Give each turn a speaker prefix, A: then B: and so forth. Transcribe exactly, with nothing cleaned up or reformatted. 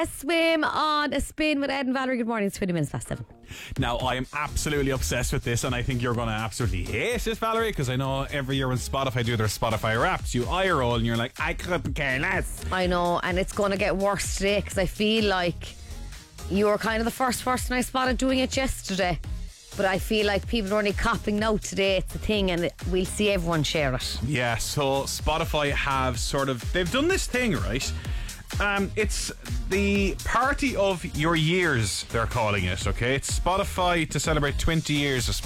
A: A swim on a spin with Ed and Valerie. Good morning. It's twenty minutes past seven.
B: Now, I am absolutely obsessed with this, and I think you're going to absolutely hate it, Valerie, because I know every year when Spotify do their Spotify Wrapped, you eye roll and you're like, I couldn't care less.
A: I know, and it's going to get worse today because I feel like you were kind of the first person I spotted doing it yesterday. But I feel like people are only copping now today. It's a thing, and we'll see everyone share it.
B: Yeah, so Spotify have sort of, they've done this thing, right? Um, it's the party of your years, they're calling it, okay? It's Spotify to celebrate twenty years of Spotify.